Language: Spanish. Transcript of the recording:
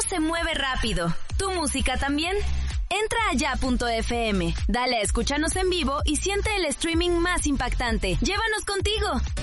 se mueve rápido. ¿Tu música también? Entra a ya.fm, dale a escúchanos en vivo y siente el streaming más impactante. ¡Llévanos contigo!